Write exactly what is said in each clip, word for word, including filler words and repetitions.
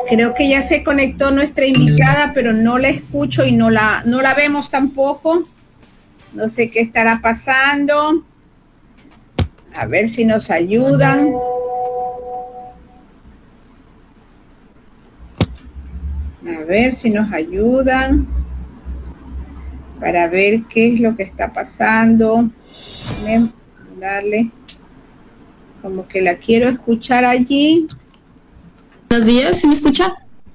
Creo que ya se conectó nuestra invitada, pero no la escucho y no la, no la vemos tampoco. No sé qué estará pasando. A ver si nos ayudan. A ver si nos ayudan para ver qué es lo que está pasando. Darle como que la quiero escuchar allí. Buenos días, ¿sí me escucha?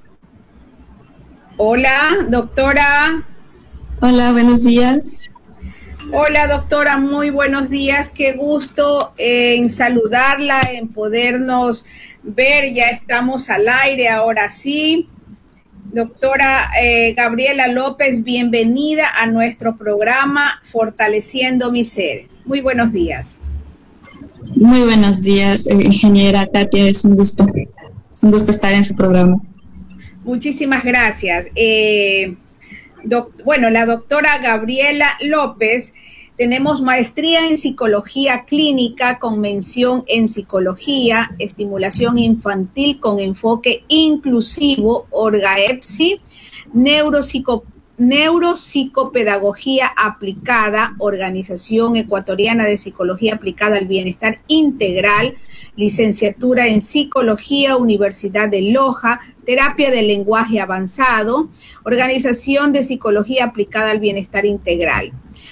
Hola, doctora. Hola, buenos días. Hola, doctora, muy buenos días. Qué gusto en saludarla, en podernos ver. Ya estamos al aire, ahora sí. Doctora eh, Gabriela López, bienvenida a nuestro programa Fortaleciendo mi Ser. Muy buenos días. Muy buenos días, eh, ingeniera Katia, es un gusto, es un gusto estar en su programa. Muchísimas gracias. Eh, doc, bueno, la doctora Gabriela López, tenemos maestría en psicología clínica con mención en psicología, estimulación infantil con enfoque inclusivo, orgaepsi, neuropsico Neuropsicopedagogía aplicada, Organización Ecuatoriana de Psicología Aplicada al Bienestar Integral, licenciatura en Psicología, Universidad de Loja, Terapia del Lenguaje Avanzado, Organización de Psicología Aplicada al Bienestar Integral.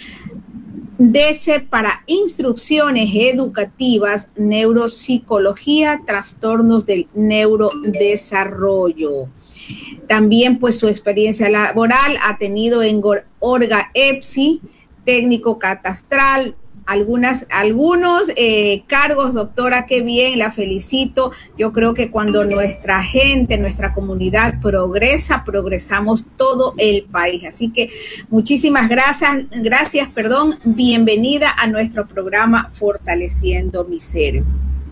D E C para Instrucciones Educativas, Neuropsicología, Trastornos del Neurodesarrollo. También pues su experiencia laboral ha tenido en orgaepsi, técnico catastral, algunas, algunos eh, cargos, doctora, qué bien, la felicito. Yo creo que cuando nuestra gente, nuestra comunidad progresa, progresamos todo el país. Así que muchísimas gracias, gracias, perdón, bienvenida a nuestro programa Fortaleciendo mi Ser.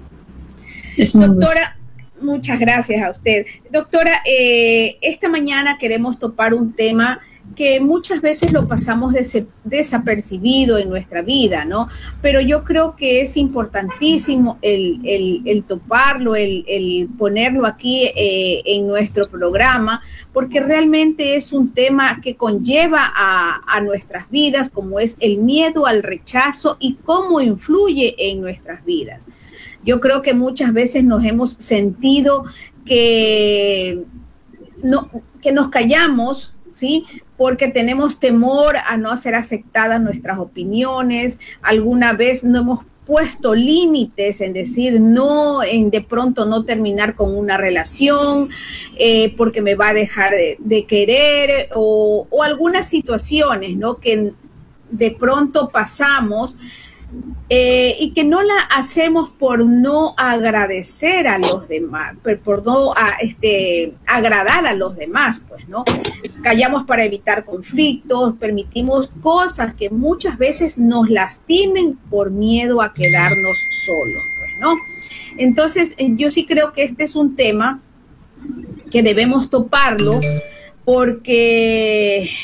Doctora, muchas gracias a usted. Doctora, eh, esta mañana queremos topar un tema que muchas veces lo pasamos des- desapercibido en nuestra vida, ¿no? Pero yo creo que es importantísimo el, el, el toparlo, el, el ponerlo aquí eh, en nuestro programa, porque realmente es un tema que conlleva a, a nuestras vidas, como es el miedo al rechazo y cómo influye en nuestras vidas. Yo creo que muchas veces nos hemos sentido que, no, que nos callamos, ¿sí? Porque tenemos temor a no ser aceptadas nuestras opiniones. Alguna vez no hemos puesto límites en decir no, en de pronto no terminar con una relación eh, porque me va a dejar de, de querer o, o algunas situaciones, ¿no? Que de pronto pasamos. Eh, y que no la hacemos por no agradecer a los demás, por no a, este, agradar a los demás, pues, ¿no? Callamos para evitar conflictos, permitimos cosas que muchas veces nos lastimen por miedo a quedarnos solos, pues, ¿no? Entonces, yo sí creo que este es un tema que debemos toparlo porque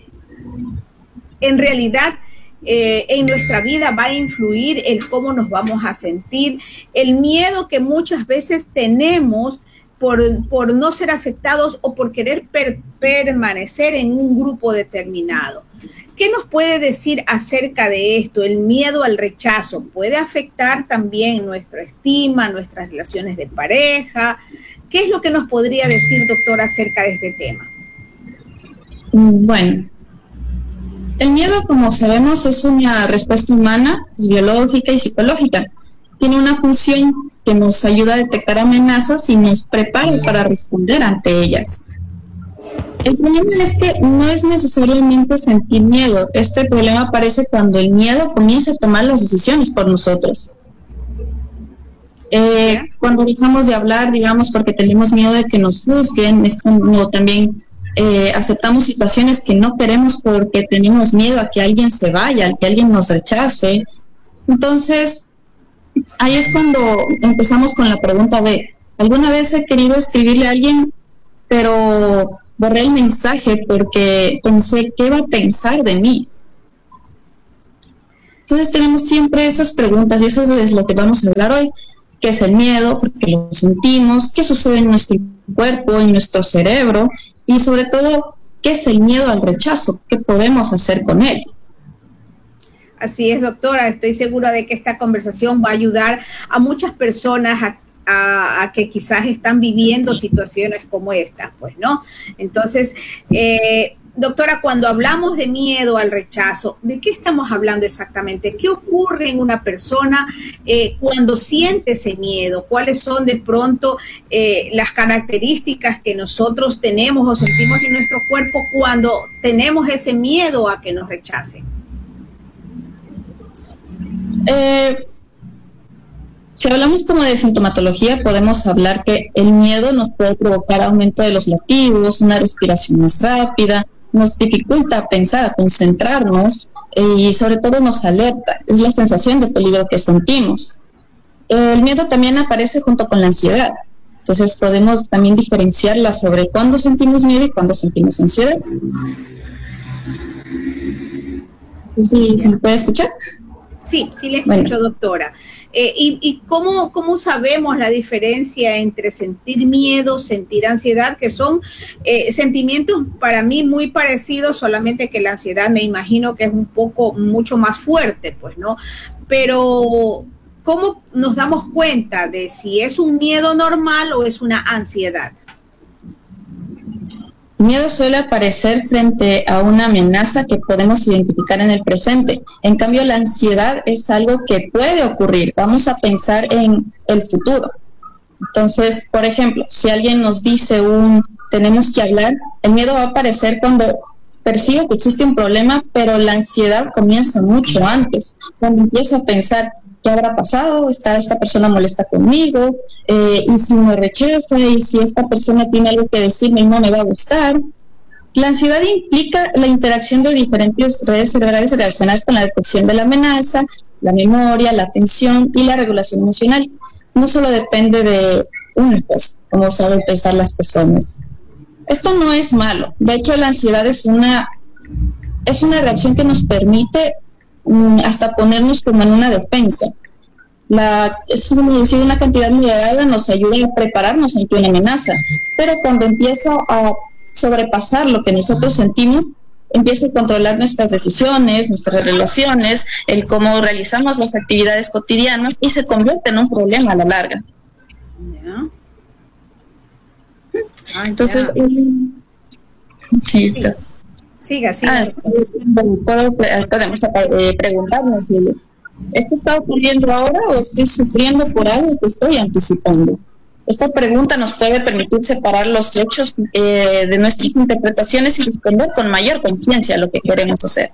en realidad Eh, en nuestra vida va a influir el cómo nos vamos a sentir, el miedo que muchas veces tenemos por, por no ser aceptados o por querer per, permanecer en un grupo determinado. ¿Qué nos puede decir acerca de esto? El miedo al rechazo puede afectar también nuestra estima, nuestras relaciones de pareja. ¿Qué es lo que nos podría decir, doctora, acerca de este tema? Bueno, el miedo, como sabemos, es una respuesta humana, es biológica y psicológica. Tiene una función que nos ayuda a detectar amenazas y nos prepara para responder ante ellas. El problema es que no es necesariamente sentir miedo. Este problema aparece cuando el miedo comienza a tomar las decisiones por nosotros. Eh, cuando dejamos de hablar, digamos, porque tenemos miedo de que nos juzguen, es como también Eh, aceptamos situaciones que no queremos porque tenemos miedo a que alguien se vaya, a que alguien nos rechace. Entonces, ahí es cuando empezamos con la pregunta de, ¿alguna vez he querido escribirle a alguien, pero borré el mensaje porque pensé qué va a pensar de mí? Entonces tenemos siempre esas preguntas y eso es lo que vamos a hablar hoy. qué es el miedo, por qué lo sentimos, qué sucede en nuestro cuerpo, en nuestro cerebro y sobre todo, qué es el miedo al rechazo, qué podemos hacer con él. Así es, doctora, estoy segura de que esta conversación va a ayudar a muchas personas a A, a que quizás están viviendo situaciones como estas, pues, ¿no? Entonces, eh, doctora, cuando hablamos de miedo al rechazo, ¿de qué estamos hablando exactamente? ¿Qué ocurre en una persona eh, cuando siente ese miedo? ¿Cuáles son de pronto eh, las características que nosotros tenemos o sentimos en nuestro cuerpo cuando tenemos ese miedo a que nos rechacen? Eh... Si hablamos como de sintomatología, podemos hablar que el miedo nos puede provocar aumento de los latidos, una respiración más rápida, nos dificulta pensar, concentrarnos y sobre todo nos alerta, es la sensación de peligro que sentimos. El miedo también aparece junto con la ansiedad, entonces podemos también diferenciarla sobre cuándo sentimos miedo y cuándo sentimos ansiedad. ¿Sí, ¿sí me puede escuchar? Sí, sí le escucho, bueno. Doctora. Eh, ¿Y, y cómo, cómo sabemos la diferencia entre sentir miedo, sentir ansiedad, que son eh, sentimientos para mí muy parecidos, solamente que la ansiedad me imagino que es un poco, mucho más fuerte, pues, ¿no? Pero, ¿cómo nos damos cuenta de si es un miedo normal o es una ansiedad? Miedo suele aparecer frente a una amenaza que podemos identificar en el presente. En cambio, la ansiedad es algo que puede ocurrir. Vamos a pensar en el futuro. Entonces, por ejemplo, si alguien nos dice un tenemos que hablar, el miedo va a aparecer cuando percibo que existe un problema, pero la ansiedad comienza mucho antes. Cuando empiezo a pensar, ¿qué habrá pasado? ¿Está esta persona molesta conmigo? Eh, ¿Y si me rechaza? ¿Y si esta persona tiene algo que decirme y no me va a gustar? La ansiedad implica la interacción de diferentes redes cerebrales relacionadas con la detección de la amenaza, la memoria, la atención y la regulación emocional. No solo depende de una cosa, como saben pensar las personas. Esto no es malo. De hecho, la ansiedad es una, es una reacción que nos permite hasta ponernos como en una defensa. La, es decir, una cantidad moderada nos ayuda a prepararnos ante una amenaza, pero cuando empieza a sobrepasar lo que nosotros sentimos, empieza a controlar nuestras decisiones, nuestras relaciones, el cómo realizamos las actividades cotidianas y se convierte en un problema a la larga. Yeah. Ah, Entonces, yeah. eh, sí, sí. Siga, siga. Ah, podemos eh, preguntarnos, ¿esto está ocurriendo ahora o estoy sufriendo por algo que estoy anticipando? Esta pregunta nos puede permitir separar los hechos eh, de nuestras interpretaciones y responder con mayor conciencia a lo que queremos hacer.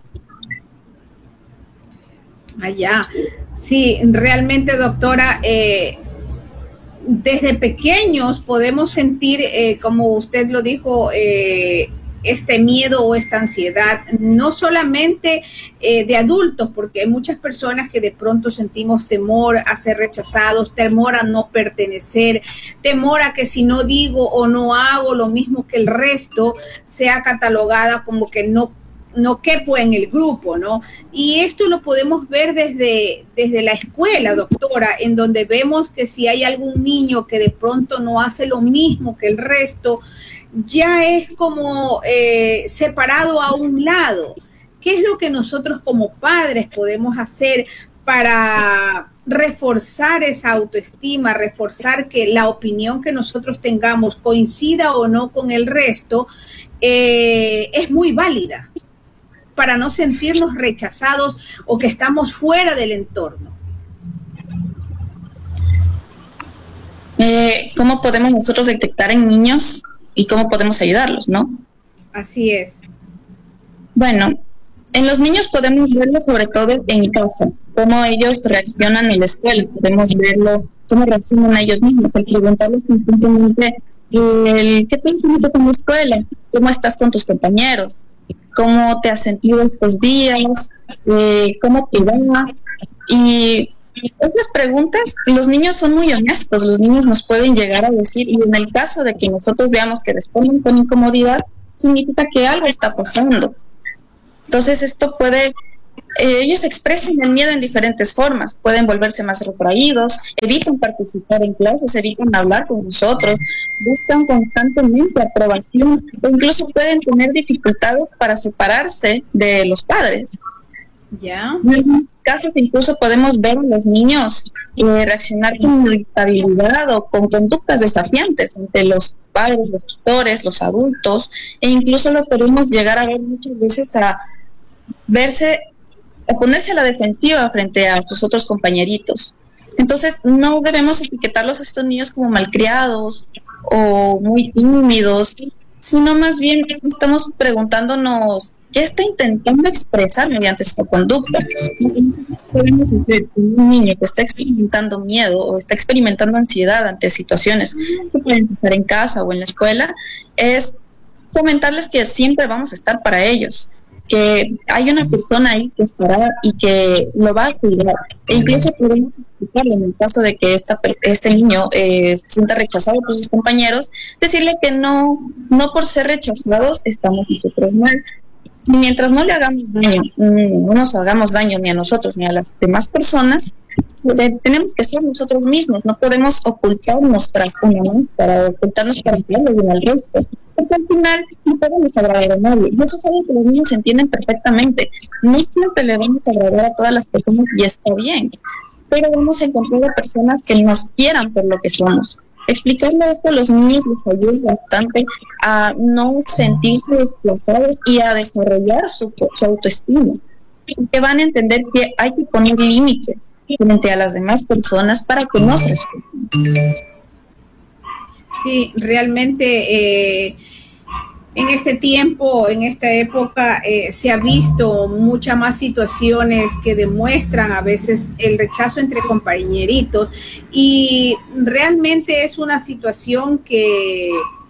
Allá. Sí, realmente, doctora, eh, desde pequeños podemos sentir, eh, como usted lo dijo, eh, este miedo o esta ansiedad, no solamente eh, de adultos, porque hay muchas personas que de pronto sentimos temor a ser rechazados, temor a no pertenecer, temor a que si no digo o no hago lo mismo que el resto, sea catalogada como que no no quepo en el grupo, ¿no? Y esto lo podemos ver desde, desde la escuela, doctora, en donde vemos que si hay algún niño que de pronto no hace lo mismo que el resto, ya es como eh, separado a un lado. ¿Qué es lo que nosotros como padres podemos hacer para reforzar esa autoestima, reforzar que la opinión que nosotros tengamos, coincida o no con el resto, eh, es muy válida, para no sentirnos rechazados o que estamos fuera del entorno? Eh, ¿Cómo podemos nosotros detectar en niños y cómo podemos ayudarlos, no? Así es. Bueno, en los niños podemos verlo sobre todo en casa, cómo ellos reaccionan en la escuela, podemos verlo, cómo reaccionan ellos mismos, el preguntarles constantemente el, ¿qué te sientes en la escuela? ¿Cómo estás con tus compañeros? ¿Cómo te has sentido estos días? Eh, ¿Cómo te va? Y esas preguntas, los niños son muy honestos, los niños nos pueden llegar a decir, y en el caso de que nosotros veamos que responden con incomodidad, significa que algo está pasando. Entonces esto puede eh, ellos expresan el miedo en diferentes formas. Pueden volverse más retraídos, evitan participar en clases, evitan hablar con nosotros, buscan constantemente aprobación, o incluso pueden tener dificultades para separarse de los padres. Ya. En algunos casos incluso podemos ver a los niños eh, reaccionar con irritabilidad o con conductas desafiantes ante los padres, los tutores, los adultos, e incluso lo podemos llegar a ver muchas veces a verse, a ponerse a la defensiva frente a sus otros compañeritos. Entonces no debemos etiquetarlos a estos niños como malcriados o muy tímidos, sino más bien estamos preguntándonos qué está intentando expresar mediante esta conducta. Lo que nosotros podemos hacer con un niño que está experimentando miedo o está experimentando ansiedad ante situaciones que pueden pasar en casa o en la escuela es comentarles que siempre vamos a estar para ellos, que hay una persona ahí que estará y que lo va a cuidar. E incluso podemos explicarle, en el caso de que esta, este niño eh, se sienta rechazado por sus compañeros, decirle que no, no por ser rechazados estamos nosotros mal. Mientras no le hagamos daño, no nos hagamos daño ni a nosotros ni a las demás personas, tenemos que ser nosotros mismos, no podemos ocultarnos tras una máscara, ocultarnos para que le den al resto, porque al final no podemos agradar a nadie, y eso es algo que los niños entienden perfectamente. No siempre le vamos a agradar a todas las personas y está bien, pero vamos a encontrar a personas que nos quieran por lo que somos. Explicarle esto a los niños les ayuda bastante a no sentirse desplazados y a desarrollar su, su autoestima, que van a entender que hay que poner límites frente a las demás personas para que no se respeten. Sí, realmente eh, en este tiempo, en esta época, eh, se ha visto muchas más situaciones que demuestran a veces el rechazo entre compañeritos, y realmente es una situación que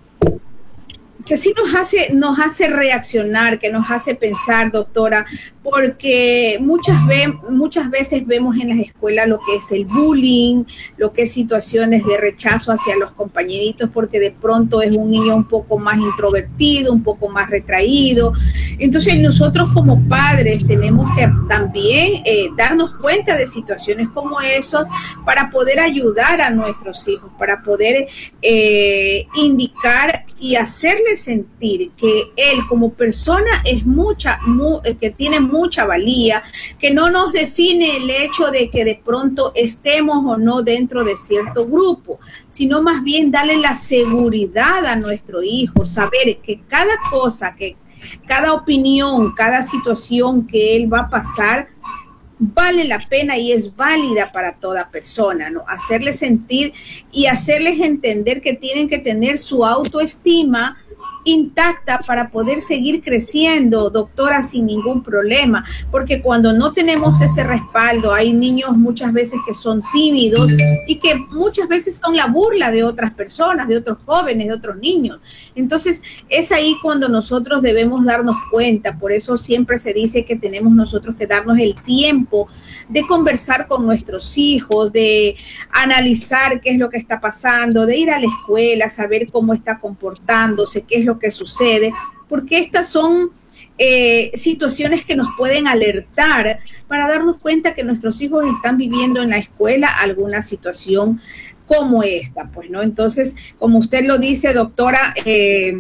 que sí nos hace, nos hace reaccionar, que nos hace pensar, doctora, porque muchas, ve, muchas veces vemos en las escuelas lo que es el bullying, lo que es situaciones de rechazo hacia los compañeritos, porque de pronto es un niño un poco más introvertido, un poco más retraído. Entonces nosotros como padres tenemos que también eh, darnos cuenta de situaciones como esas para poder ayudar a nuestros hijos, para poder eh, indicar y hacerles sentir que él como persona es mucha, mu, que tiene mucha valía, que no nos define el hecho de que de pronto estemos o no dentro de cierto grupo, sino más bien darle la seguridad a nuestro hijo, saber que cada cosa, que cada opinión, cada situación que él va a pasar vale la pena y es válida para toda persona, ¿no? Hacerles sentir y hacerles entender que tienen que tener su autoestima intacta para poder seguir creciendo, doctora, sin ningún problema, porque cuando no tenemos ese respaldo, hay niños muchas veces que son tímidos y que muchas veces son la burla de otras personas, de otros jóvenes, de otros niños. Entonces, es ahí cuando nosotros debemos darnos cuenta. Por eso siempre se dice que tenemos nosotros que darnos el tiempo de conversar con nuestros hijos, de analizar qué es lo que está pasando, de ir a la escuela, saber cómo está comportándose, qué es lo que sucede, porque estas son eh, situaciones que nos pueden alertar para darnos cuenta que nuestros hijos están viviendo en la escuela alguna situación como esta, pues, ¿no? Entonces, como usted lo dice, doctora, eh,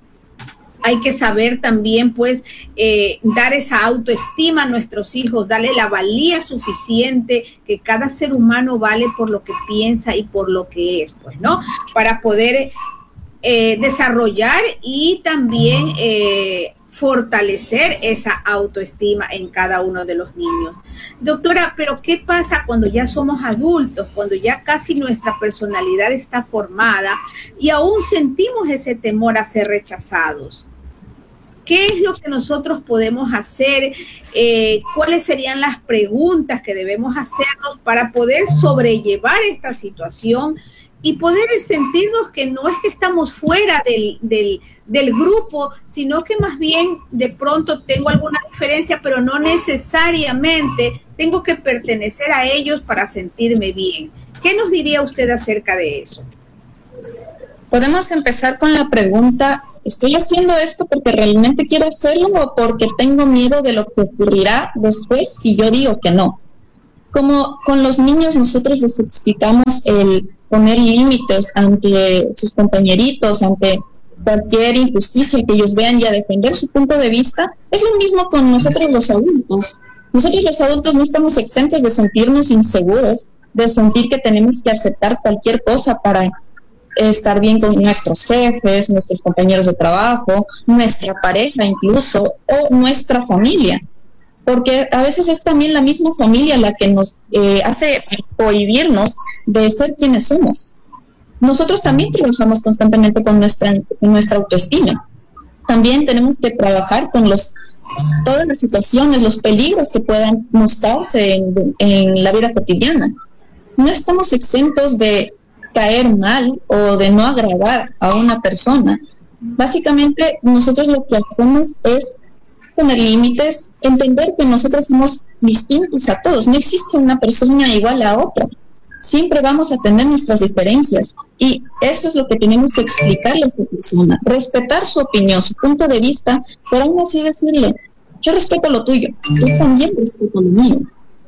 hay que saber también, pues, eh, dar esa autoestima a nuestros hijos, darle la valía suficiente, que cada ser humano vale por lo que piensa y por lo que es, pues, ¿no? Para poder Eh, desarrollar y también eh, fortalecer esa autoestima en cada uno de los niños. Doctora, pero ¿qué pasa cuando ya somos adultos, cuando ya casi nuestra personalidad está formada y aún sentimos ese temor a ser rechazados? ¿Qué es lo que nosotros podemos hacer? Eh, ¿Cuáles serían las preguntas que debemos hacernos para poder sobrellevar esta situación y poder sentirnos que no es que estamos fuera del, del, del grupo, sino que más bien de pronto tengo alguna diferencia, pero no necesariamente tengo que pertenecer a ellos para sentirme bien? ¿Qué nos diría usted acerca de eso? Podemos empezar con la pregunta, ¿estoy haciendo esto porque realmente quiero hacerlo o porque tengo miedo de lo que ocurrirá después si yo digo que no? Como con los niños nosotros les explicamos el poner límites ante sus compañeritos, ante cualquier injusticia que ellos vean y a defender su punto de vista, es lo mismo con nosotros los adultos. Nosotros los adultos no estamos exentos de sentirnos inseguros, de sentir que tenemos que aceptar cualquier cosa para estar bien con nuestros jefes, nuestros compañeros de trabajo, nuestra pareja incluso, o nuestra familia. Porque a veces es también la misma familia la que nos eh, hace prohibirnos de ser quienes somos. Nosotros también trabajamos constantemente con nuestra, con nuestra autoestima. También tenemos que trabajar con los, todas las situaciones, los peligros que puedan mostrarse en, en la vida cotidiana. No estamos exentos de caer mal o de no agradar a una persona. Básicamente, nosotros lo que hacemos es poner límites, entender que nosotros somos distintos a todos. No existe una persona igual a otra. Siempre vamos a tener nuestras diferencias y eso es lo que tenemos que explicarle a esta persona. Respetar su opinión, su punto de vista, pero aún así decirle, yo respeto lo tuyo, yo también respeto lo mío.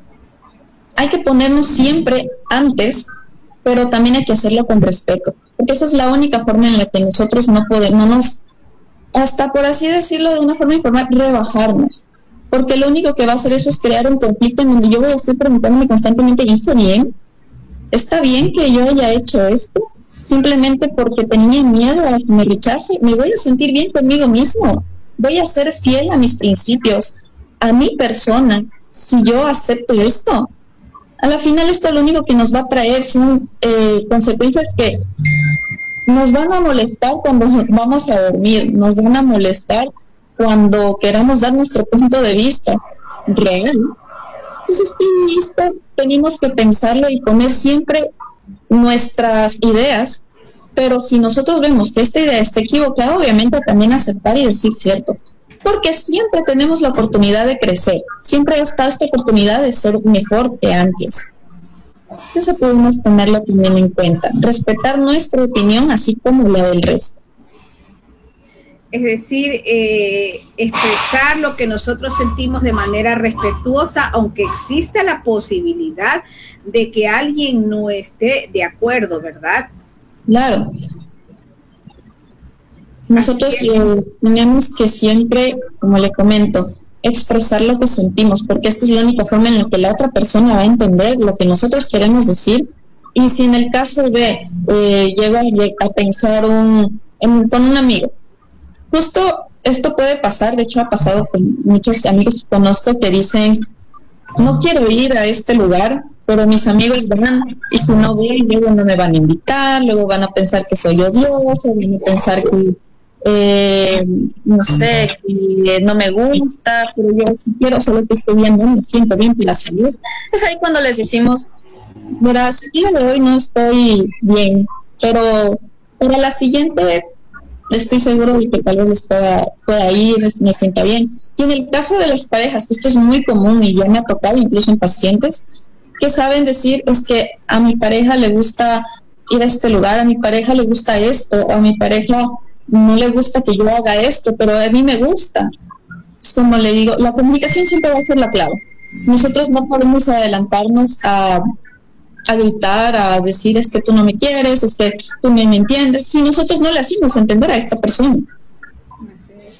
Hay que ponernos siempre antes, pero también hay que hacerlo con respeto, porque esa es la única forma en la que nosotros no podemos, no nos, hasta por así decirlo de una forma informal, rebajarnos, porque lo único que va a hacer eso es crear un conflicto en donde yo voy a estar preguntándome constantemente, ¿hizo bien? ¿Está bien que yo haya hecho esto? Simplemente porque tenía miedo a que me rechace, me voy a sentir bien conmigo mismo, voy a ser fiel a mis principios, a mi persona, si yo acepto esto. A la final esto lo único que nos va a traer son eh, consecuencias que nos van a molestar cuando nos vamos a dormir, nos van a molestar cuando queramos dar nuestro punto de vista real. Entonces, en esto tenemos que pensarlo y poner siempre nuestras ideas, pero si nosotros vemos que esta idea está equivocada, obviamente también aceptar y decir cierto, porque siempre tenemos la oportunidad de crecer, siempre está esta oportunidad de ser mejor que antes. Eso podemos tenerlo también en cuenta, respetar nuestra opinión así como la del resto. Es decir, eh, expresar lo que nosotros sentimos de manera respetuosa, aunque exista la posibilidad de que alguien no esté de acuerdo, ¿verdad? Claro. Nosotros eh, tenemos que siempre, como le comento, expresar lo que sentimos, porque esta es la única forma en la que la otra persona va a entender lo que nosotros queremos decir. Y si en el caso de eh, llega a pensar un, en, con un amigo, justo esto puede pasar, de hecho ha pasado con muchos amigos que conozco que dicen, no quiero ir a este lugar, pero mis amigos van, y si no voy, luego no me van a invitar, luego van a pensar que soy odioso, van a pensar que, eh, no sé, que no me gusta, pero yo sí quiero, solo que estoy bien, no me siento bien para la salud. Es ahí cuando les decimos, verás, el día de hoy no estoy bien, pero para la siguiente estoy seguro de que tal vez les pueda, pueda ir, me sienta bien. Y en el caso de las parejas, que esto es muy común y ya me ha tocado incluso en pacientes, que saben decir es que a mi pareja le gusta ir a este lugar, a mi pareja le gusta esto, o a mi pareja no le gusta que yo haga esto, pero a mí me gusta. Es como le digo, la comunicación siempre va a ser la clave. Nosotros no podemos adelantarnos a... a gritar, a decir es que tú no me quieres, es que tú no me entiendes, si nosotros no le hacemos entender a esta persona. Así es,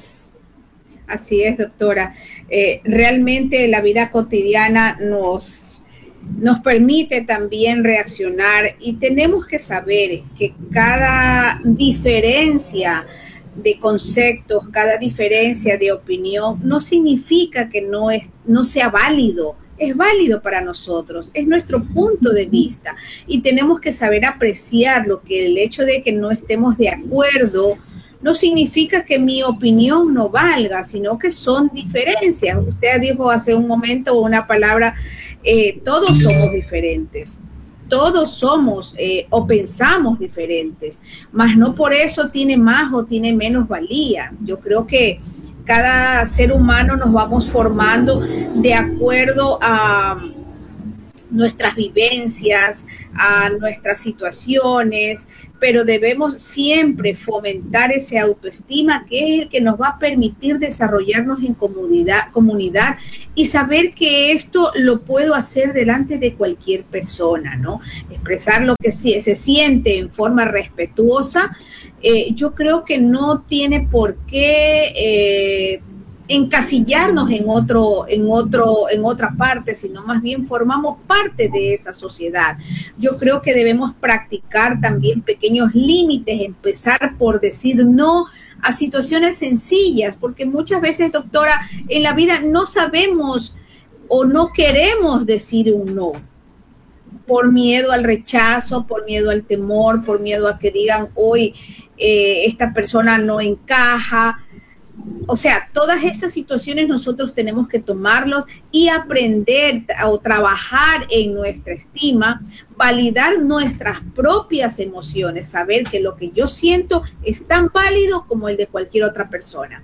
Así es doctora. Eh, realmente la vida cotidiana nos, nos permite también reaccionar y tenemos que saber que cada diferencia de conceptos, cada diferencia de opinión no significa que no, es, no sea válido. Es válido para nosotros, es nuestro punto de vista y tenemos que saber apreciar lo que el hecho de que no estemos de acuerdo no significa que mi opinión no valga, sino que son diferencias. Usted dijo hace un momento una palabra, eh, todos somos diferentes, todos somos eh, o pensamos diferentes, mas no por eso tiene más o tiene menos valía. Yo creo que cada ser humano nos vamos formando de acuerdo a, nuestras vivencias, a nuestras situaciones, pero debemos siempre fomentar ese autoestima que es el que nos va a permitir desarrollarnos en comunidad, comunidad y saber que esto lo puedo hacer delante de cualquier persona, ¿no? Expresar lo que se, se siente en forma respetuosa, eh, yo creo que no tiene por qué eh, encasillarnos en otro, en otro, en otra parte, sino más bien formamos parte de esa sociedad. Yo creo que debemos practicar también pequeños límites, empezar por decir no a situaciones sencillas, porque muchas veces, doctora, en la vida no sabemos o no queremos decir un no, por miedo al rechazo, por miedo al temor, por miedo a que digan hoy eh, esta persona no encaja. O sea, todas estas situaciones nosotros tenemos que tomarlos y aprender o trabajar en nuestra estima, validar nuestras propias emociones, saber que lo que yo siento es tan válido como el de cualquier otra persona.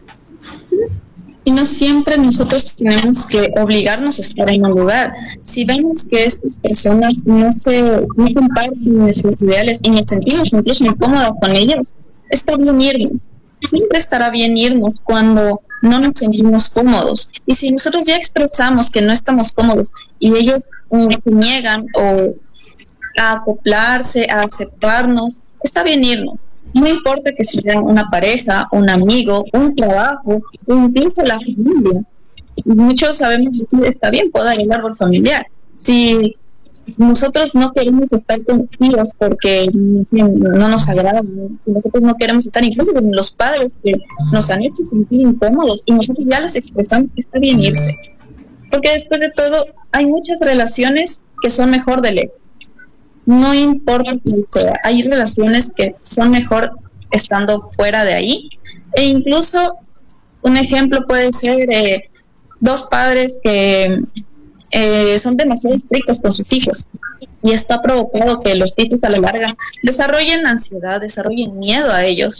Y no siempre nosotros tenemos que obligarnos a estar en un lugar. Si vemos que estas personas no se no comparten nuestros ideales y nos sentimos incluso incómodos con ellas, está bien irnos. Siempre estará bien irnos cuando no nos sentimos cómodos. Y si nosotros ya expresamos que no estamos cómodos y ellos um, se niegan o a acoplarse, a aceptarnos, está bien irnos. No importa que sea una pareja, un amigo, un trabajo, o incluso la familia. Muchos sabemos decir, está bien, puedo ir al árbol familiar. Si nosotros no queremos estar con ellos porque no nos agradan, si nosotros no queremos estar incluso con los padres que nos han hecho sentir incómodos y nosotros ya les expresamos que está bien irse, porque después de todo hay muchas relaciones que son mejor de lejos, no importa quién sea, hay relaciones que son mejor estando fuera de ahí, e incluso un ejemplo puede ser eh, dos padres que Eh, son demasiado estrictos con sus hijos y esto ha provocado que los hijos a la larga desarrollen ansiedad, desarrollen miedo a ellos,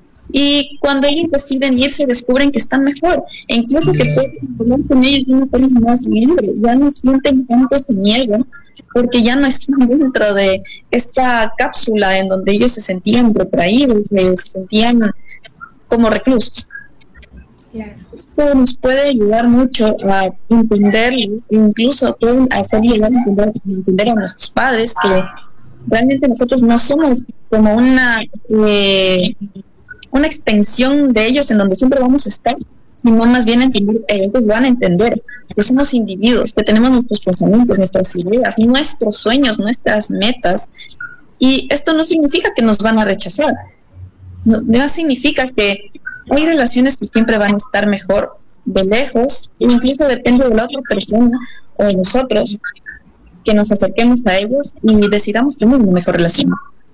y cuando ellos deciden irse descubren que están mejor e incluso que pueden hablar con ellos de una forma más libre, ya no sienten tanto ese miedo porque ya no están dentro de esta cápsula en donde ellos se sentían retraídos, se sentían como reclusos. Claro. Esto nos puede ayudar mucho a entenderlos, incluso pueden hacer llegar a entender, a entender a nuestros padres que realmente nosotros no somos como una eh, una extensión de ellos en donde siempre vamos a estar, sino más bien entender, ellos van a entender que somos individuos, que tenemos nuestros pensamientos, nuestras ideas, nuestros sueños, nuestras metas, y esto no significa que nos van a rechazar, no, no significa que hay relaciones que siempre van a estar mejor de lejos, e incluso depende de la otra persona o de nosotros que nos acerquemos a ellos y decidamos tener una mejor relación.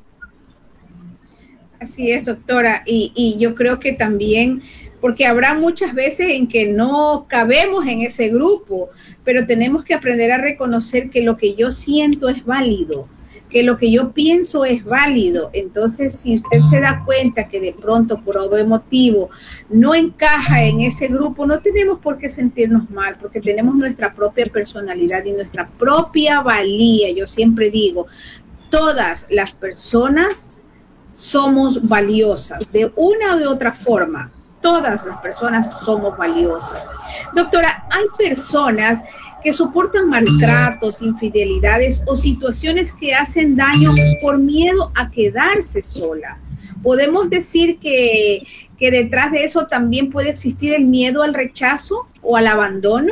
Así es, doctora, y, y yo creo que también, porque habrá muchas veces en que no cabemos en ese grupo, pero tenemos que aprender a reconocer que lo que yo siento es válido, que lo que yo pienso es válido. Entonces, si usted se da cuenta que de pronto por algún motivo no encaja en ese grupo, no tenemos por qué sentirnos mal, porque tenemos nuestra propia personalidad y nuestra propia valía. Yo siempre digo, todas las personas somos valiosas, de una o de otra forma. Todas las personas somos valiosas. Doctora, hay personas que soportan maltratos, infidelidades o situaciones que hacen daño por miedo a quedarse sola. ¿Podemos decir que, que detrás de eso también puede existir el miedo al rechazo o al abandono?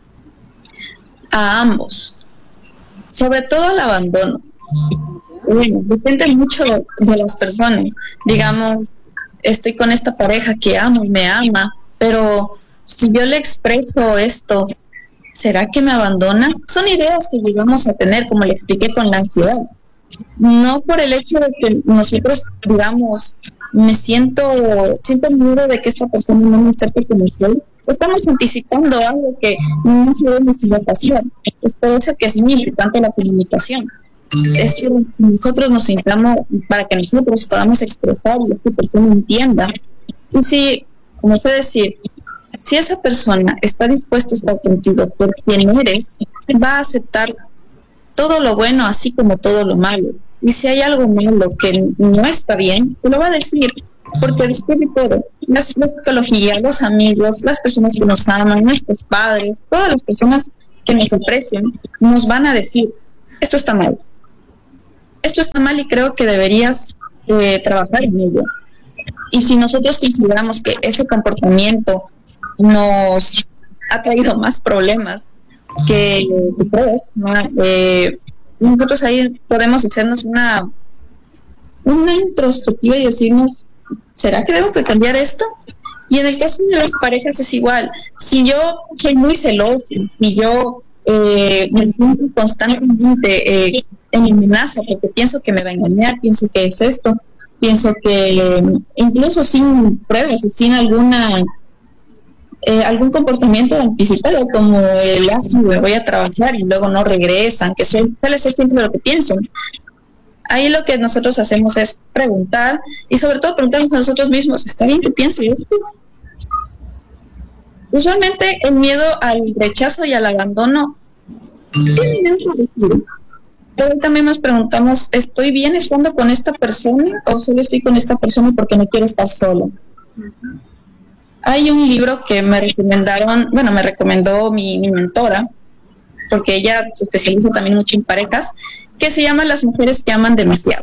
A ambos, sobre todo al abandono. Bueno, depende mucho de las personas. Digamos, estoy con esta pareja que amo y me ama, pero si yo le expreso esto, ¿será que me abandona? Son ideas que llegamos a tener, como le expliqué, con la ansiedad. No por el hecho de que nosotros, digamos, me siento, siento miedo de que esta persona no me acepte como soy. Estamos anticipando algo que no sabemos si va a pasar. Es por eso que es muy importante la comunicación. Es que nosotros nos sintamos, para que nosotros podamos expresar y esta persona entienda. Y si, como sé decir, si esa persona está dispuesta a estar contigo por quien eres, va a aceptar todo lo bueno así como todo lo malo. Y si hay algo malo que no está bien, te lo va a decir, porque después de todo, la, la psicología, los amigos, las personas que nos aman, nuestros padres, todas las personas que nos aprecian, nos van a decir, esto está mal. Esto está mal y creo que deberías eh, trabajar en ello. Y si nosotros consideramos que ese comportamiento nos ha traído más problemas que pruebas, ¿no? eh, nosotros ahí podemos hacernos una, una introspectiva y decirnos, ¿será que debo de cambiar esto? Y en el caso de las parejas es igual. Si yo soy muy celosa, si yo eh, me siento constantemente eh, en amenaza porque pienso que me va a engañar, pienso que es esto, pienso que eh, incluso sin pruebas y sin alguna eh, algún comportamiento anticipado como el ah, me voy a trabajar y luego no regresan, que suele ser siempre lo que pienso. Ahí lo que nosotros hacemos es preguntar y sobre todo preguntarnos a nosotros mismos, ¿está bien que piense esto? Usualmente el miedo al rechazo y al abandono tiene un parecido. Pero también nos preguntamos, ¿estoy bien estando con esta persona o solo estoy con esta persona porque no quiero estar solo? Hay un libro que me recomendaron, bueno, me recomendó mi, mi mentora, porque ella se especializa también mucho en parejas, que se llama Las mujeres que aman demasiado.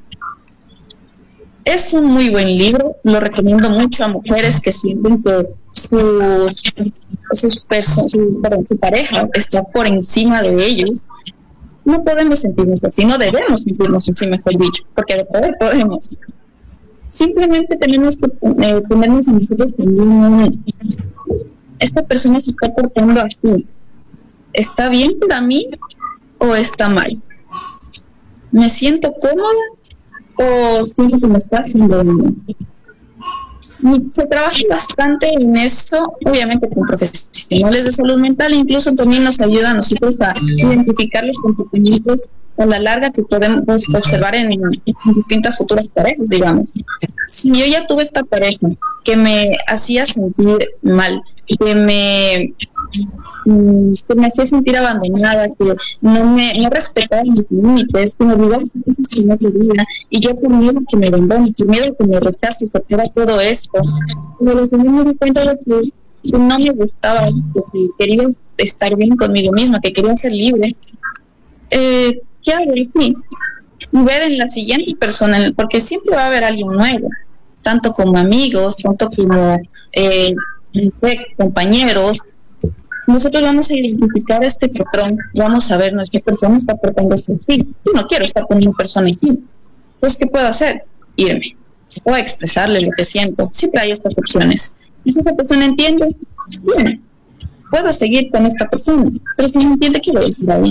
Es un muy buen libro, lo recomiendo mucho a mujeres que sienten que sus, sus perso- su, perdón, su pareja está por encima de ellos. No podemos sentirnos así, no debemos sentirnos así, mejor dicho, porque de poder podemos. Simplemente tenemos que eh, ponernos en nosotros también. Esta persona se está portando así. ¿Está bien para mí o está mal? ¿Me siento cómoda o siento que me está haciendo daño? Se trabaja bastante en eso, obviamente con profesionales de salud mental, incluso también nos ayuda a nosotros a identificar los comportamientos a la larga que podemos observar en, en distintas futuras parejas, digamos. Si yo ya tuve esta pareja que me hacía sentir mal, que me, que me hacía sentir abandonada, que no me no respetaba mis límites, que me olvidaba de cosas que no quería, y yo por miedo que me abandone, por miedo que me rechace y fuera todo esto, pero también me di cuenta de que, que no me gustaba esto, que quería estar bien conmigo misma, que quería ser libre. Eh, ¿Qué hago? Sí. Y ver en la siguiente persona, porque siempre va a haber alguien nuevo, tanto como amigos, tanto como eh, no sé, compañeros. Nosotros vamos a identificar este patrón, vamos a ver, nuestra persona está portándose así. Yo no quiero estar con una persona así. Pues, ¿qué puedo hacer? Irme. O expresarle lo que siento. Siempre hay estas opciones. Y si esa persona entiende, bien, puedo seguir con esta persona. Pero si no entiende, ¿qué voy a decir ahí?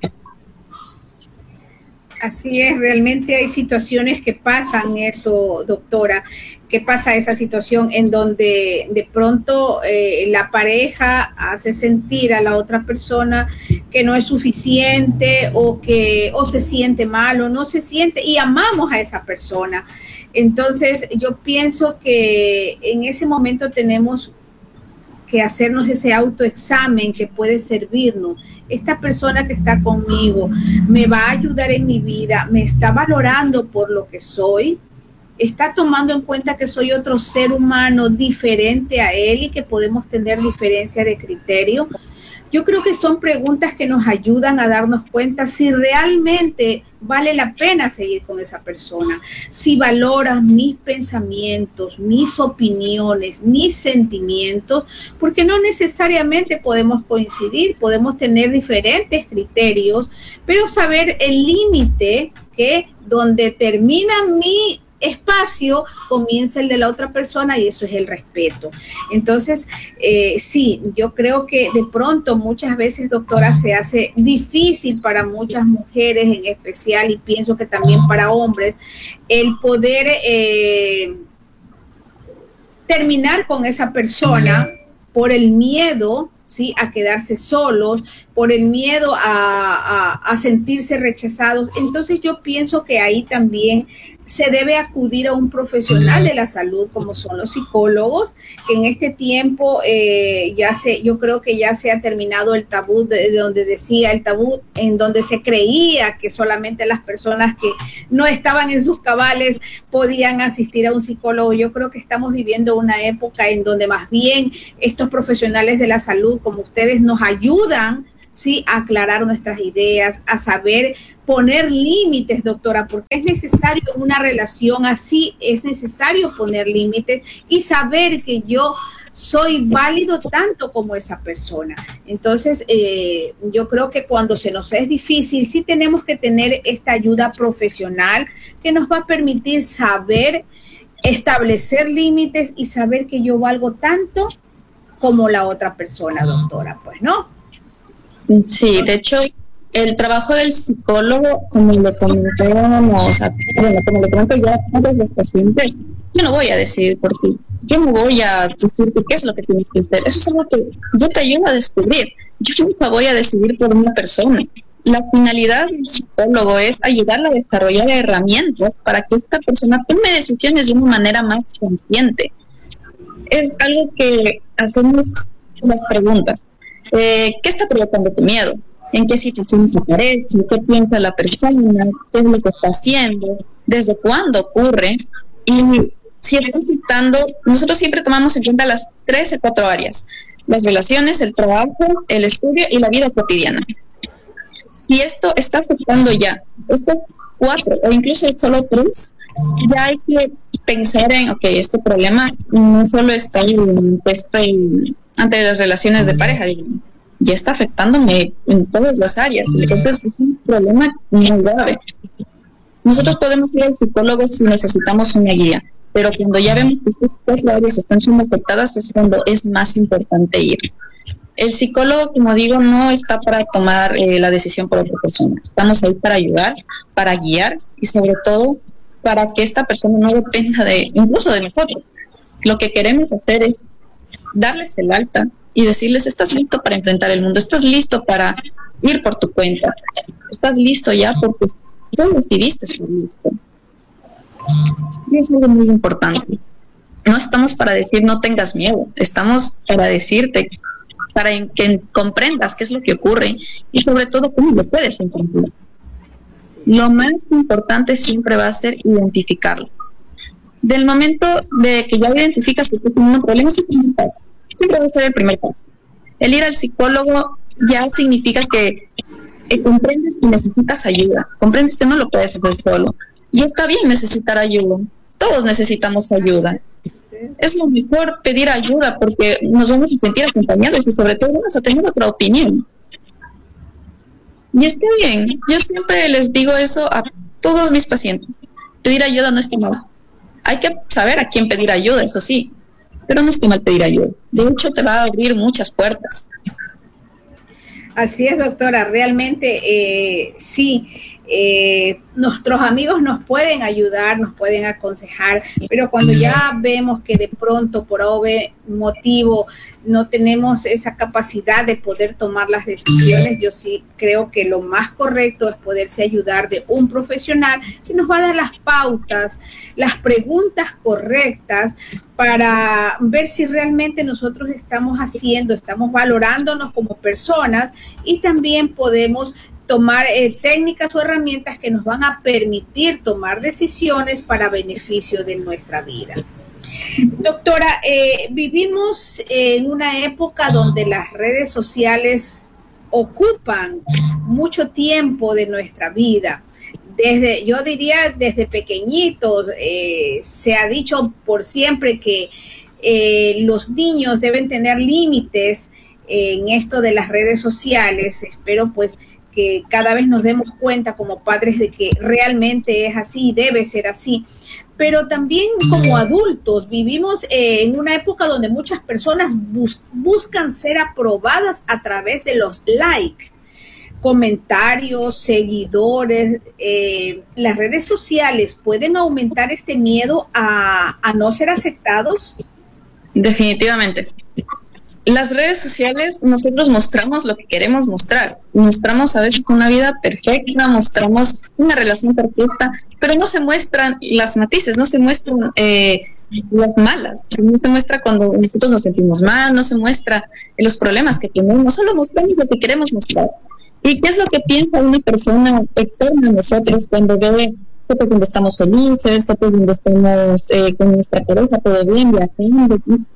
Así es, realmente hay situaciones que pasan eso, doctora, que pasa esa situación en donde de pronto eh, la pareja hace sentir a la otra persona que no es suficiente o que o se siente mal o no se siente y amamos a esa persona. Entonces yo pienso que en ese momento tenemos que hacernos ese autoexamen que puede servirnos. Esta persona que está conmigo me va a ayudar en mi vida, me está valorando por lo que soy, está tomando en cuenta que soy otro ser humano diferente a él y que podemos tener diferencia de criterio. Yo creo que son preguntas que nos ayudan a darnos cuenta si realmente vale la pena seguir con esa persona, si valoras mis pensamientos, mis opiniones, mis sentimientos, porque no necesariamente podemos coincidir, podemos tener diferentes criterios, pero saber el límite que donde termina mi espacio comienza el de la otra persona y eso es el respeto. Entonces, eh, sí, yo creo que de pronto muchas veces, doctora, se hace difícil para muchas mujeres en especial y pienso que también para hombres el poder eh, terminar con esa persona por el miedo, ¿sí?, a quedarse solos, por el miedo a, a, a sentirse rechazados. Entonces yo pienso que ahí también se debe acudir a un profesional de la salud, como son los psicólogos, que en este tiempo eh, ya se, yo creo que ya se ha terminado el tabú de, de donde decía el tabú, en donde se creía que solamente las personas que no estaban en sus cabales podían asistir a un psicólogo. Yo creo que estamos viviendo una época en donde más bien estos profesionales de la salud, como ustedes, nos ayudan, sí, a aclarar nuestras ideas, a saber poner límites, doctora, porque es necesario en una relación así, es necesario poner límites y saber que yo soy válido tanto como esa persona. Entonces, eh, yo creo que cuando se nos es difícil, sí tenemos que tener esta ayuda profesional que nos va a permitir saber establecer límites y saber que yo valgo tanto como la otra persona, doctora, pues, ¿no? Sí, de hecho, el trabajo del psicólogo, como le comentábamos, bueno, como le comento ya a todos los pacientes, yo no voy a decidir por ti, yo no voy a decirte qué es lo que tienes que hacer, eso es algo que yo te ayudo a descubrir, yo nunca voy a decidir por una persona. La finalidad del psicólogo es ayudarle a desarrollar herramientas para que esta persona tome decisiones de una manera más consciente. Es algo que hacemos las preguntas. Eh, ¿Qué está provocando tu miedo? ¿En qué situaciones aparece? ¿Qué piensa la persona? ¿Qué es lo que está haciendo? ¿Desde cuándo ocurre? Y si está afectando, nosotros siempre tomamos en cuenta las tres o cuatro áreas: las relaciones, el trabajo, el estudio y la vida cotidiana. Si esto está afectando ya estos cuatro o incluso solo tres, ya hay que pensar en, ok, este problema no solo está en, en, ante las relaciones de pareja, digamos, ya está afectándome en todas las áreas, entonces es un problema muy grave. Nosotros podemos ir al psicólogo si necesitamos una guía, pero cuando ya vemos que estas cuatro áreas están siendo afectadas es cuando es más importante ir. El psicólogo, como digo, no está para tomar eh, la decisión por otra persona. Estamos ahí para ayudar, para guiar y sobre todo para que esta persona no dependa de, incluso de nosotros. Lo que queremos hacer es darles el alta y decirles: estás listo para enfrentar el mundo, estás listo para ir por tu cuenta, estás listo ya porque tú decidiste estar listo. Y es algo muy importante. No estamos para decir no tengas miedo, estamos para decirte, para que comprendas qué es lo que ocurre y sobre todo cómo lo puedes encontrar. Lo más importante siempre va a ser identificarlo. Del momento de que ya identificas que estás teniendo un problema, es el primer paso. Siempre va a ser el primer paso. El ir al psicólogo ya significa que, que comprendes y necesitas ayuda. Comprendes que no lo puedes hacer solo. Y está bien necesitar ayuda. Todos necesitamos ayuda. Es lo mejor pedir ayuda porque nos vamos a sentir acompañados y sobre todo vamos a tener otra opinión. Y está bien. Yo siempre les digo eso a todos mis pacientes. Pedir ayuda no está mal. Hay que saber a quién pedir ayuda, eso sí, pero no está mal pedir ayuda. De hecho, te va a abrir muchas puertas. Así es, doctora. Realmente, eh, sí. Eh, nuestros amigos nos pueden ayudar, nos pueden aconsejar, pero cuando ya vemos que de pronto por obvio motivo no tenemos esa capacidad de poder tomar las decisiones, yo sí creo que lo más correcto es poderse ayudar de un profesional que nos va a dar las pautas, las preguntas correctas para ver si realmente nosotros estamos haciendo, estamos valorándonos como personas y también podemos tomar eh, técnicas o herramientas que nos van a permitir tomar decisiones para beneficio de nuestra vida. Doctora, eh, vivimos en una época donde las redes sociales ocupan mucho tiempo de nuestra vida. Desde, yo diría desde pequeñitos, eh, se ha dicho por siempre que eh, los niños deben tener límites en esto de las redes sociales. Espero pues que cada vez nos demos cuenta como padres de que realmente es así y debe ser así. Pero también como adultos vivimos eh, en una época donde muchas personas bus- buscan ser aprobadas a través de los likes, comentarios, seguidores. Eh, ¿las redes sociales pueden aumentar este miedo a, a no ser aceptados? Definitivamente. las redes sociales, nosotros mostramos lo que queremos mostrar. Mostramos a veces una vida perfecta, mostramos una relación perfecta, pero no se muestran las matices, no se muestran eh, las malas, no se muestra cuando nosotros nos sentimos mal, no se muestra los problemas que tenemos, solo mostramos lo que queremos mostrar. ¿Y qué es lo que piensa una persona externa a nosotros cuando ve fotos donde estamos felices, fotos donde estamos eh, con nuestra pareja, todo bien, viajando,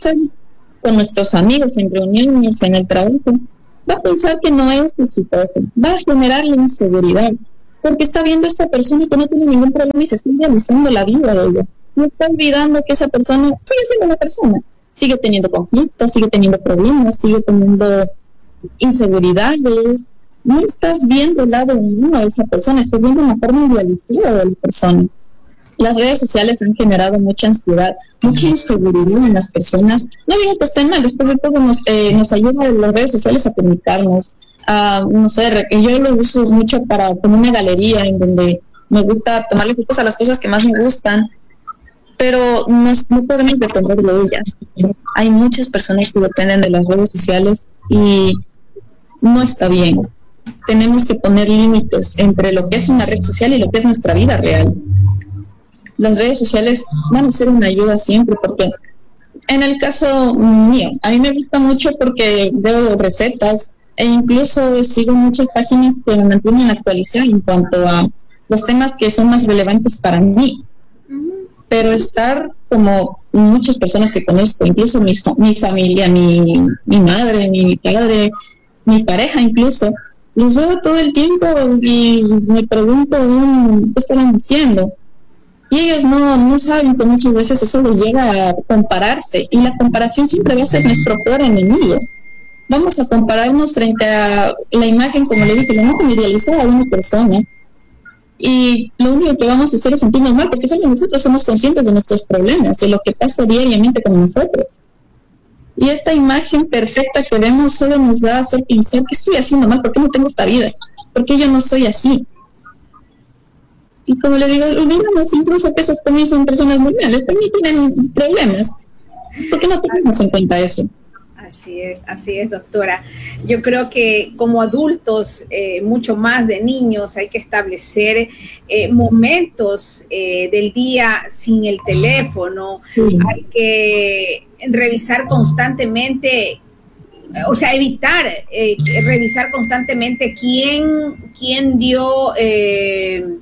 con nuestros amigos, en reuniones, en el trabajo? Va a pensar que no es exitoso, va a generarle inseguridad, porque está viendo a esta persona que no tiene ningún problema y se está idealizando la vida de ella. No está olvidando que esa persona sigue siendo una persona, sigue teniendo conflictos, sigue teniendo problemas, sigue teniendo inseguridades. No estás viendo el lado humano de esa persona, estás viendo una forma idealizada de la persona. Las redes sociales han generado mucha ansiedad, mucha inseguridad en las personas. No digo que estén mal, después de todo nos, eh, nos ayudan las redes sociales a comunicarnos. Uh, no sé, yo lo uso mucho para como una galería en donde me gusta tomarle fotos a las cosas que más me gustan, pero no, no podemos depender de ellas. Hay muchas personas que dependen de las redes sociales y no está bien. Tenemos que poner límites entre lo que es una red social y lo que es nuestra vida real. Las redes sociales van a ser una ayuda siempre, porque en el caso mío, a mí me gusta mucho porque veo recetas e incluso sigo muchas páginas que me mantienen actualizadas en cuanto a los temas que son más relevantes para mí. Pero estar como muchas personas que conozco, incluso mi, mi familia, mi, mi madre, mi padre, mi pareja incluso, los veo todo el tiempo y me pregunto qué están diciendo. Y ellos no, no saben que muchas veces eso los lleva a compararse, y la comparación siempre va a ser nuestro peor enemigo. Vamos a compararnos frente a la imagen, como le dije, la imagen idealizada de una persona, y lo único que vamos a hacer es sentirnos mal, porque solo nosotros somos conscientes de nuestros problemas, de lo que pasa diariamente con nosotros. Y esta imagen perfecta que vemos solo nos va a hacer pensar que estoy haciendo mal, ¿por qué no tengo esta vida? ¿Por qué yo no soy así? Y como le digo, olvidamos incluso que esas también son personas normales, también tienen problemas. ¿Por qué no tenemos en cuenta eso? Así es, así es, doctora. Yo creo que como adultos, eh, mucho más de niños, hay que establecer eh, momentos eh, del día sin el teléfono. Sí. Hay que revisar constantemente, o sea, evitar eh, revisar constantemente quién, quién dio eh,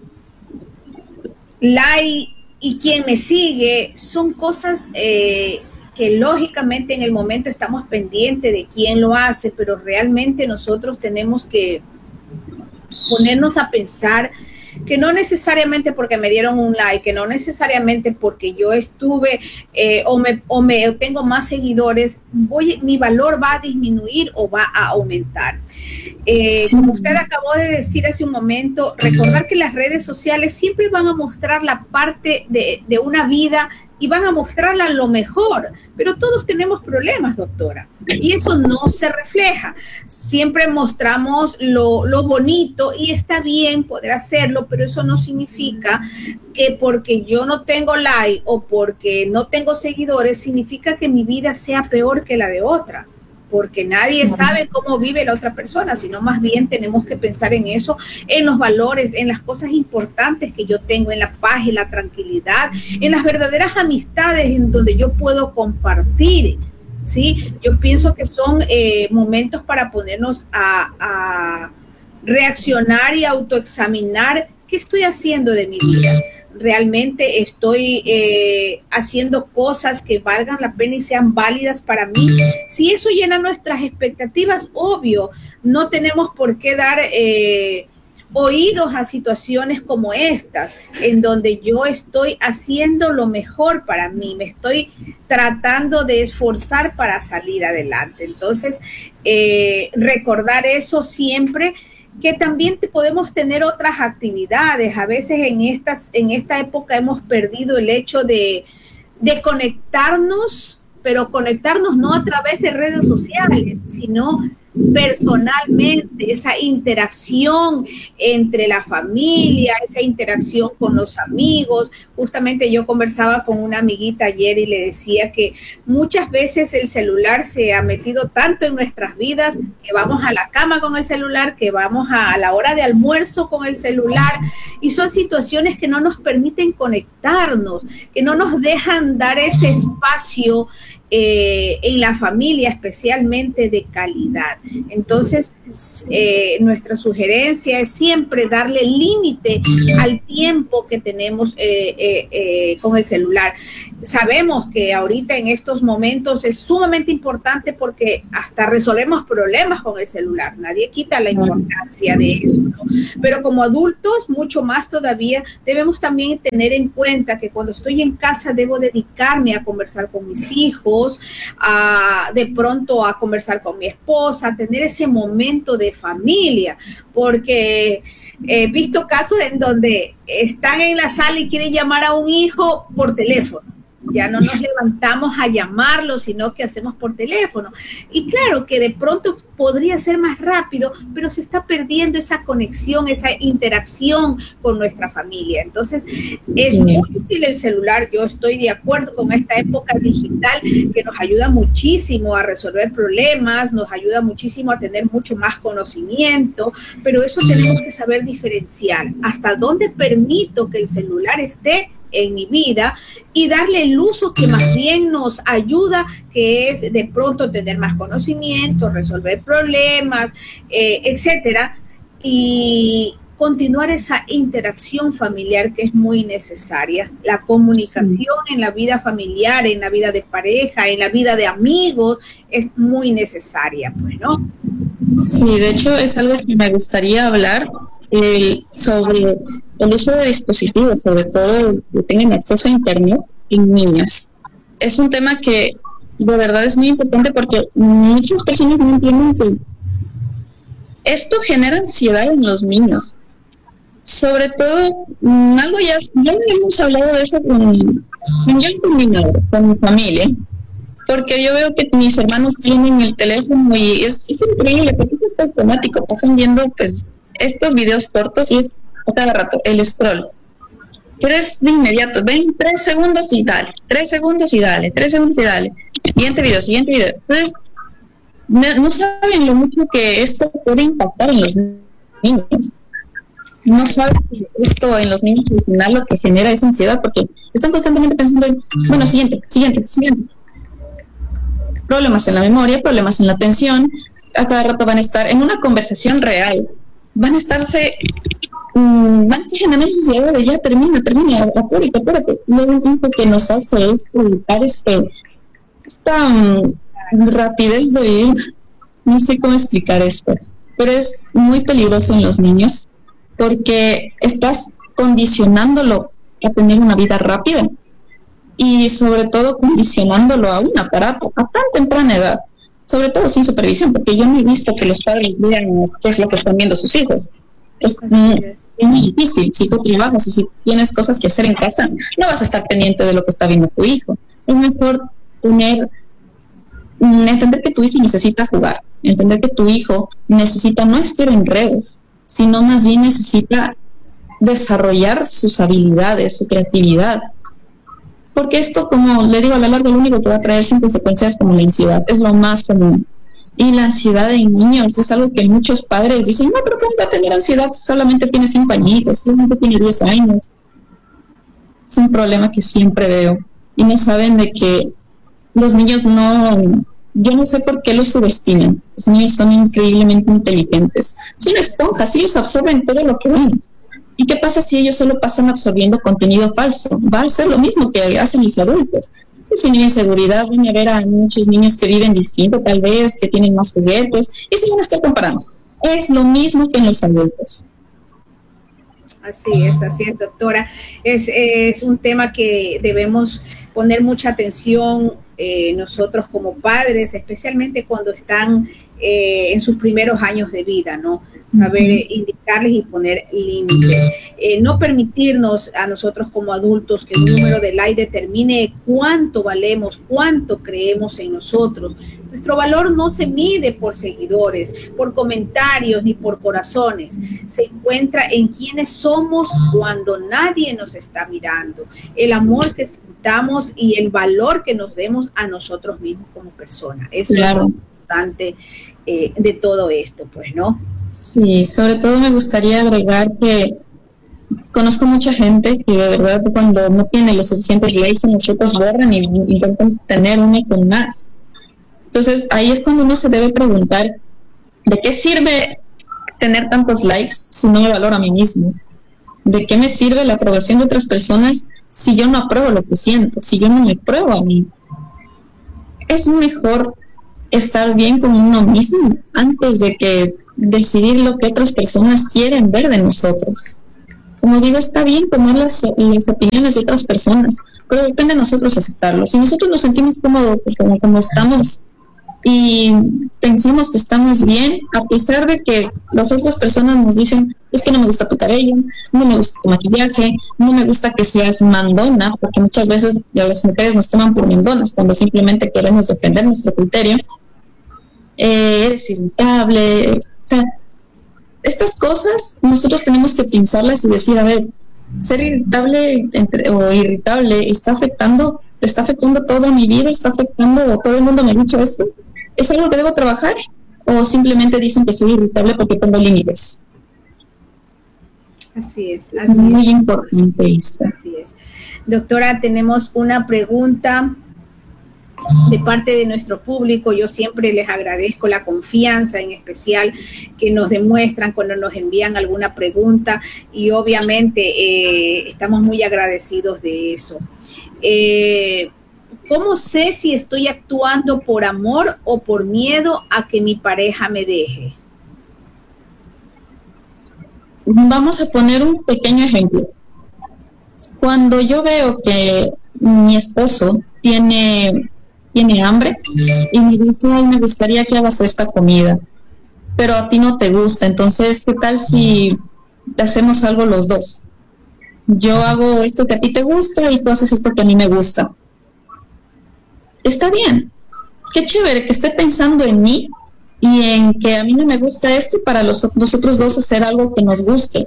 like y quién me sigue. Son cosas eh, que lógicamente en el momento estamos pendientes de quién lo hace, pero realmente nosotros tenemos que ponernos a pensar que no necesariamente porque me dieron un like, que no necesariamente porque yo estuve eh, o, me, o me o tengo más seguidores, voy, mi valor va a disminuir o va a aumentar. Eh, sí. Como usted acabó de decir hace un momento, recordar que las redes sociales siempre van a mostrar la parte de, de una vida y van a mostrarla lo mejor, pero todos tenemos problemas, doctora, y eso no se refleja. Siempre mostramos lo, lo bonito y está bien poder hacerlo, pero eso no significa que porque yo no tengo like o porque no tengo seguidores, significa que mi vida sea peor que la de otra, porque nadie sabe cómo vive la otra persona, sino más bien tenemos que pensar en eso, en los valores, en las cosas importantes que yo tengo, en la paz, en la tranquilidad, en las verdaderas amistades en donde yo puedo compartir, ¿sí? Yo pienso que son eh, momentos para ponernos a, a reaccionar y autoexaminar qué estoy haciendo de mi vida. Realmente estoy eh, haciendo cosas que valgan la pena y sean válidas para mí. Si eso llena nuestras expectativas, obvio, no tenemos por qué dar eh, oídos a situaciones como estas, en donde yo estoy haciendo lo mejor para mí, me estoy tratando de esforzar para salir adelante. Entonces, eh, recordar eso siempre, que también podemos tener otras actividades. A veces en, estas, en esta época hemos perdido el hecho de, de conectarnos, pero conectarnos no a través de redes sociales, sino personalmente, esa interacción entre la familia, esa interacción con los amigos. Justamente yo conversaba con una amiguita ayer y le decía que muchas veces el celular se ha metido tanto en nuestras vidas que vamos a la cama con el celular, que vamos a, a la hora de almuerzo con el celular, y son situaciones que no nos permiten conectarnos, que no nos dejan dar ese espacio Eh, en la familia, especialmente de calidad. Entonces, eh, nuestra sugerencia es siempre darle límite al tiempo que tenemos eh, eh, eh, con el celular. Sabemos que ahorita en estos momentos es sumamente importante porque hasta resolvemos problemas con el celular. Nadie quita la importancia de eso, ¿no? Pero como adultos, mucho más todavía, debemos también tener en cuenta que cuando estoy en casa debo dedicarme a conversar con mis hijos, a, de pronto a conversar con mi esposa, a tener ese momento de familia, porque he visto casos en donde están en la sala y quieren llamar a un hijo por teléfono. Ya no nos levantamos a llamarlo, sino que hacemos por teléfono. Y claro que de pronto podría ser más rápido, pero se está perdiendo esa conexión, esa interacción con nuestra familia. Entonces, es muy útil el celular. Yo estoy de acuerdo con esta época digital que nos ayuda muchísimo a resolver problemas, nos ayuda muchísimo a tener mucho más conocimiento, pero eso tenemos que saber diferenciar. ¿Hasta dónde permito que el celular esté en mi vida y darle el uso que más bien nos ayuda, que es de pronto tener más conocimiento, resolver problemas, eh, etcétera, y continuar esa interacción familiar que es muy necesaria, la comunicación sí. en la vida familiar, en la vida de pareja, en la vida de amigos, es muy necesaria, pues, ¿no? Sí, de hecho es algo que me gustaría hablar eh, sobre el uso de dispositivos, sobre todo que tengan acceso a internet en niños. Es un tema que de verdad es muy importante porque muchas personas no entienden que esto genera ansiedad en los niños. Sobre todo, algo ya, ya hemos hablado de eso con, yo con mi madre, con mi familia, porque yo veo que mis hermanos tienen el teléfono y es, es increíble porque eso está automático, pasan viendo pues estos videos cortos y es a cada rato, el scroll. Pero es de inmediato, ven tres segundos y dale, tres segundos y dale, tres segundos y dale. Siguiente video, siguiente video. Entonces, no, no saben lo mucho que esto puede impactar en los niños. No saben que esto en los niños al final lo que genera es ansiedad, porque están constantemente pensando en, bueno, siguiente, siguiente, siguiente. Problemas en la memoria, problemas en la atención, a cada rato van a estar en una conversación real. Van a estarse, um, van a estar generando necesidad de ya termina, termina, apúrate, apúrate. Lo único que nos hace es publicar este, esta um, rapidez de vivir. No sé cómo explicar esto, pero es muy peligroso en los niños porque estás condicionándolo a tener una vida rápida y sobre todo condicionándolo a un aparato a tan temprana edad. Sobre todo sin supervisión, porque yo no he visto que los padres vean qué es lo que están viendo sus hijos. Es, es. es muy difícil. Si tú trabajas o si tienes cosas que hacer en casa, no vas a estar pendiente de lo que está viendo tu hijo. Es mejor tener, entender que tu hijo necesita jugar, entender que tu hijo necesita no estar en redes, sino más bien necesita desarrollar sus habilidades, su creatividad. Porque esto, como le digo, a la larga lo único que va a traer sin consecuencias como la ansiedad, es lo más común. Y la ansiedad en niños es algo que muchos padres dicen, no, pero ¿cómo va a tener ansiedad? Solamente tiene cinco añitos, solamente tiene diez años. Es un problema que siempre veo. Y no saben de que los niños no, yo no sé por qué los subestiman. Los niños son increíblemente inteligentes. Son esponjas, ellos absorben todo lo que ven. ¿Y qué pasa si ellos solo pasan absorbiendo contenido falso? Va a ser lo mismo que hacen los adultos. Pues sin inseguridad van a ver a muchos niños que viven distinto, tal vez, que tienen más juguetes, y se van a estar comparando. Es lo mismo que en los adultos. Así es, así es, doctora. Es, es un tema que debemos poner mucha atención eh, nosotros como padres, especialmente cuando están eh, en sus primeros años de vida, ¿no? Saber eh, indicarles y poner límites. Eh, no permitirnos a nosotros como adultos que el número de like determine cuánto valemos, cuánto creemos en nosotros. Nuestro valor no se mide por seguidores, por comentarios ni por corazones. Se encuentra en quiénes somos cuando nadie nos está mirando. El amor que sintamos y el valor que nos demos a nosotros mismos como personas. Eso claro. Es lo importante eh, de todo esto, pues, ¿no? Sí, sobre todo me gustaría agregar que conozco mucha gente que de verdad cuando no tiene los suficientes likes en las fotos borran y intentan tener una con más. Entonces ahí es cuando uno se debe preguntar, ¿de qué sirve tener tantos likes si no me valoro a mí mismo? ¿De qué me sirve la aprobación de otras personas si yo no apruebo lo que siento, si yo no me pruebo a mí? Es mejor estar bien con uno mismo antes de que decidir lo que otras personas quieren ver de nosotros. Como digo, está bien tomar las, las opiniones de otras personas, pero depende de nosotros aceptarlo. Si nosotros nos sentimos cómodos como, como estamos y pensamos que estamos bien, a pesar de que las otras personas nos dicen, es que no me gusta tu cabello, no me gusta tu maquillaje, no me gusta que seas mandona, porque muchas veces las mujeres nos toman por mandonas cuando simplemente queremos defender nuestro criterio, eh, eres irritable, o sea, estas cosas nosotros tenemos que pensarlas y decir, a ver, ser irritable entre, o irritable está afectando, está afectando toda mi vida, está afectando, todo el mundo me ha dicho esto, ¿es algo que debo trabajar? ¿O simplemente dicen que soy irritable porque tengo límites? Así es, así es. Muy es. importante esto. Así es. Doctora, tenemos una pregunta de parte de nuestro público. Yo siempre les agradezco la confianza, en especial que nos demuestran cuando nos envían alguna pregunta y obviamente eh, estamos muy agradecidos de eso. Eh, ¿Cómo sé si estoy actuando por amor o por miedo a que mi pareja me deje? Vamos a poner un pequeño ejemplo. Cuando yo veo que mi esposo tiene, tiene hambre y me dice, ay, me gustaría que hagas esta comida, pero a ti no te gusta, entonces, ¿qué tal si hacemos algo los dos? Yo hago esto que a ti te gusta y tú haces esto que a mí me gusta. Está bien, qué chévere que esté pensando en mí y en que a mí no me gusta esto para los, nosotros dos hacer algo que nos guste.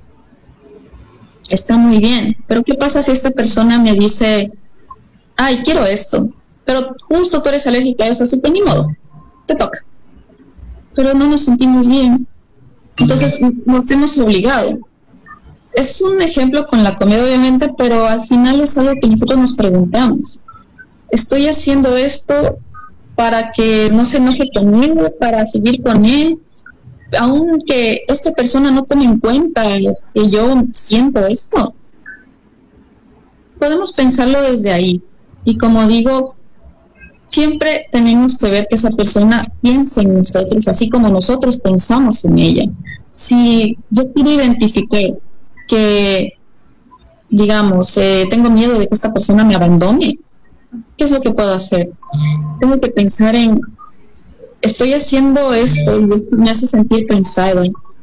Está muy bien, pero ¿qué pasa si esta persona me dice, ay, quiero esto, pero justo tú eres alérgica a eso, así que ni modo, te toca? Pero no nos sentimos bien, entonces nos hemos obligado. Es un ejemplo con la comida, obviamente, pero al final es algo que nosotros nos preguntamos. ¿Estoy haciendo esto para que no se enoje conmigo, para seguir con él? Aunque esta persona no tome en cuenta que yo siento esto. Podemos pensarlo desde ahí. Y como digo, siempre tenemos que ver que esa persona piense en nosotros, así como nosotros pensamos en ella. Si yo quiero identificar que, digamos, eh, tengo miedo de que esta persona me abandone, ¿qué es lo que puedo hacer? Tengo que pensar en, estoy haciendo esto y esto me hace sentir cansado.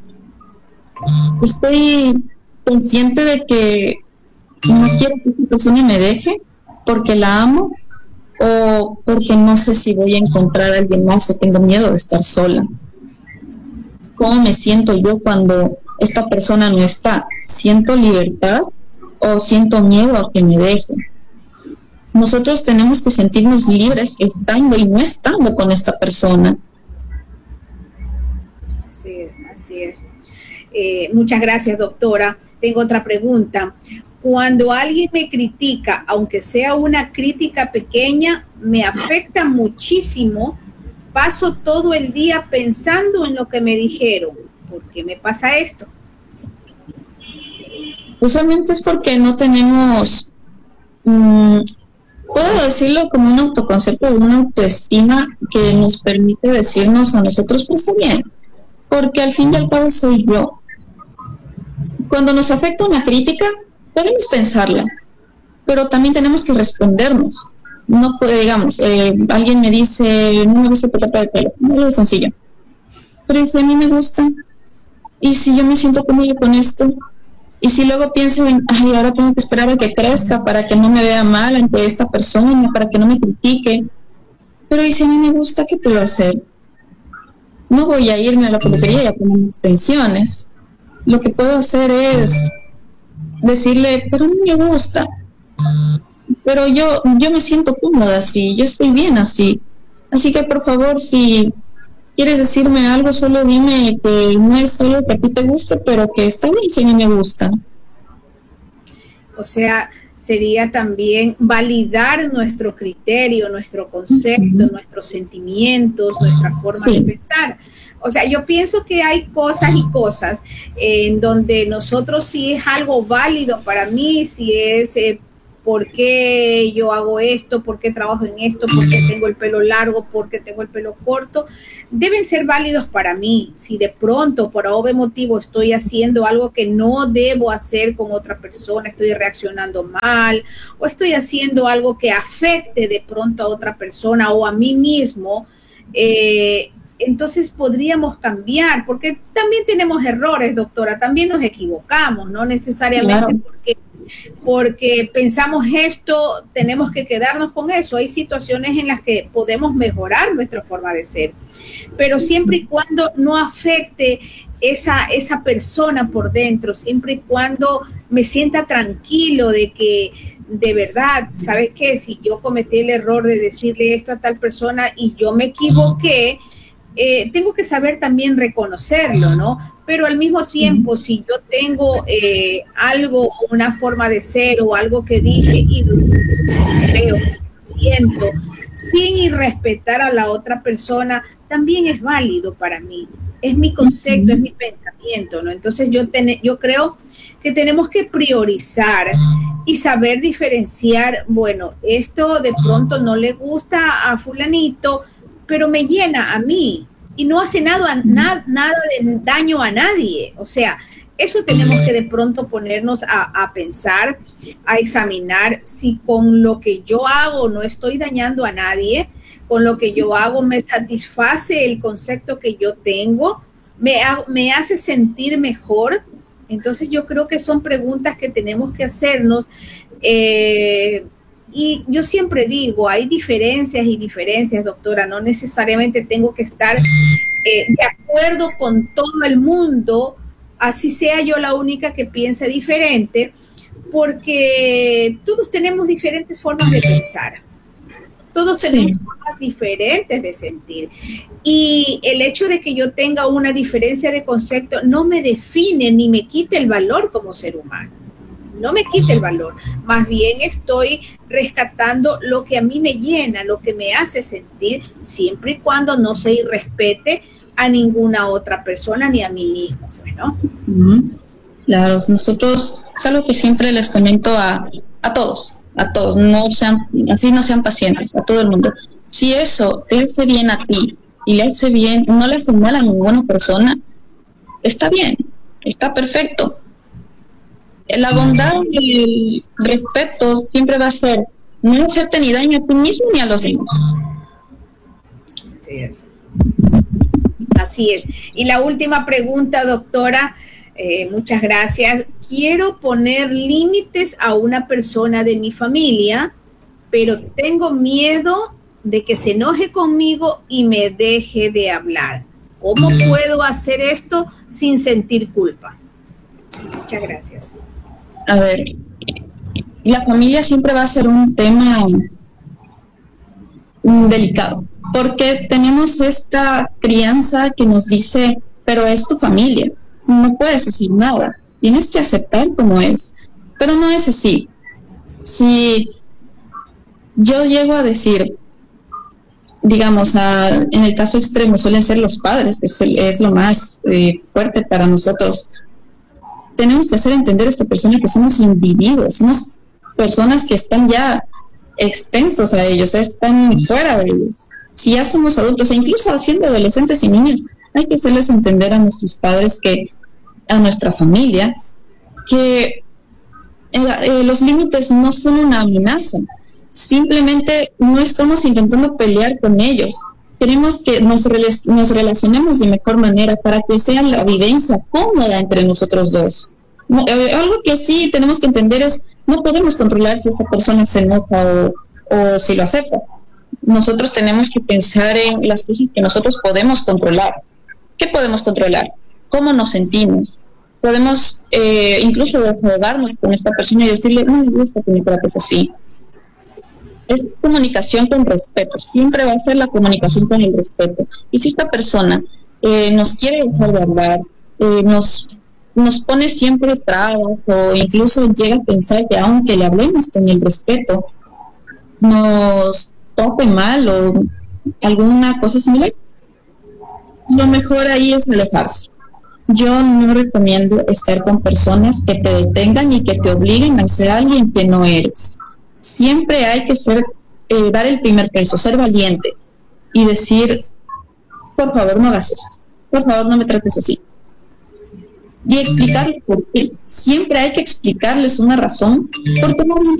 Estoy consciente de que no quiero que esta persona me deje porque la amo o porque no sé si voy a encontrar a alguien más o tengo miedo de estar sola. ¿Cómo me siento yo cuando esta persona no está? ¿Siento libertad o siento miedo a que me deje? Nosotros tenemos que sentirnos libres estando y no estando con esta persona. Así es, así es. Eh, muchas gracias, doctora. Tengo otra pregunta. Cuando alguien me critica, aunque sea una crítica pequeña, me afecta muchísimo. Paso todo el día pensando en lo que me dijeron. ¿Por qué me pasa esto? Usualmente es porque no tenemos... Mmm, puedo decirlo como un autoconcepto, una autoestima que nos permite decirnos a nosotros, pues está bien, porque al fin y al cabo soy yo. Cuando nos afecta una crítica, podemos pensarla, pero también tenemos que respondernos. no puede, digamos, eh, alguien me dice, no me gusta tu tapa de pelo, no es sencillo. Pero si a mí me gusta, y si yo me siento cómodo con esto, y si luego pienso en, ay, ahora tengo que esperar a que crezca para que no me vea mal ante esta persona, para que no me critique. Pero y si a mí me gusta, ¿qué puedo hacer? No voy a irme a la peluquería y a poner extensiones. Lo que puedo hacer es decirle, pero a mí me gusta. Pero yo, yo me siento cómoda así, yo estoy bien así. Así que por favor, si quieres decirme algo, solo dime que no es algo que a ti te guste, pero que está bien si a mí me gusta. O sea, sería también validar nuestro criterio, nuestro concepto, uh-huh. nuestros sentimientos, nuestra forma sí. de pensar. O sea, yo pienso que hay cosas y cosas en donde nosotros, si es algo válido para mí, si es eh, por qué yo hago esto, por qué trabajo en esto, por qué tengo el pelo largo, por qué tengo el pelo corto, deben ser válidos para mí. Si de pronto, por algún motivo, estoy haciendo algo que no debo hacer con otra persona, estoy reaccionando mal, o estoy haciendo algo que afecte de pronto a otra persona o a mí mismo, eh, entonces podríamos cambiar, porque también tenemos errores, doctora, también nos equivocamos, no necesariamente claro. porque, porque pensamos esto, tenemos que quedarnos con eso. Hay situaciones en las que podemos mejorar nuestra forma de ser, pero siempre y cuando no afecte esa, esa persona por dentro, siempre y cuando me sienta tranquilo de que de verdad, ¿sabes qué? Si yo cometí el error de decirle esto a tal persona y yo me equivoqué, Eh, tengo que saber también reconocerlo, ¿no? Pero al mismo tiempo, si yo tengo eh, algo, una forma de ser o algo que dije y creo, siento, sin irrespetar a la otra persona, también es válido para mí. Es mi concepto, es mi pensamiento, ¿no? Entonces yo, ten, yo creo que tenemos que priorizar y saber diferenciar, bueno, esto de pronto no le gusta a fulanito, pero me llena a mí y no hace nada, nada, nada de daño a nadie. O sea, eso tenemos que de pronto ponernos a, a pensar, a examinar si con lo que yo hago no estoy dañando a nadie, con lo que yo hago me satisface el concepto que yo tengo, me, me hace sentir mejor. Entonces yo creo que son preguntas que tenemos que hacernos. Eh, Y yo siempre digo, hay diferencias y diferencias, doctora, no necesariamente tengo que estar eh, de acuerdo con todo el mundo, así sea yo la única que piense diferente, porque todos tenemos diferentes formas de pensar, todos tenemos sí. formas diferentes de sentir, y el hecho de que yo tenga una diferencia de concepto no me define ni me quite el valor como ser humano. No me quite el valor, más bien estoy rescatando lo que a mí me llena, lo que me hace sentir, siempre y cuando no se irrespete a ninguna otra persona ni a mí mismo, ¿no? Uh-huh. Claro, nosotros, es algo que siempre les comento a, a todos, a todos, no sean, así no sean pacientes, a todo el mundo. Si eso te hace bien a ti y le hace bien, no le hace mal a ninguna persona, está bien, está perfecto. La bondad y el respeto siempre va a ser no hacerte ni daño a ti mismo ni a los demás. Así es. Así es. Y la última pregunta, doctora, eh, muchas gracias. Quiero poner límites a una persona de mi familia, pero tengo miedo de que se enoje conmigo y me deje de hablar. ¿Cómo puedo hacer esto sin sentir culpa? Muchas gracias. A ver, la familia siempre va a ser un tema delicado, porque tenemos esta crianza que nos dice, pero es tu familia, no puedes decir nada, tienes que aceptar como es, pero no es así. Si yo llego a decir, digamos, a, en el caso extremo suelen ser los padres, que es, es lo más eh, fuerte para nosotros. Tenemos que hacer entender a esta persona que somos individuos, somos personas que están ya extensos a ellos, están fuera de ellos. Si ya somos adultos, e incluso siendo adolescentes y niños, hay que hacerles entender a nuestros padres, que a nuestra familia, que eh, eh, los límites no son una amenaza, simplemente no estamos intentando pelear con ellos. Queremos que nos, rela- nos relacionemos de mejor manera para que sea la vivencia cómoda entre nosotros dos. No, eh, algo que sí tenemos que entender es, no podemos controlar si esa persona se enoja o, o si lo acepta. Nosotros tenemos que pensar en las cosas que nosotros podemos controlar. ¿Qué podemos controlar? ¿Cómo nos sentimos? Podemos eh, incluso desahogarnos con esta persona y decirle, no me gusta que me trates así. Es comunicación con respeto, siempre va a ser la comunicación con el respeto. Y si esta persona eh, nos quiere dejar de hablar, eh, nos, nos pone siempre trabas o incluso llega a pensar que aunque le hablemos con el respeto, nos toque mal o alguna cosa similar, lo mejor ahí es alejarse. Yo no recomiendo estar con personas que te detengan y que te obliguen a ser alguien que no eres. Siempre hay que ser, eh, dar el primer paso, ser valiente y decir, por favor no hagas eso, por favor no me trates así. Y explicarles por qué. Siempre hay que explicarles una razón, porque no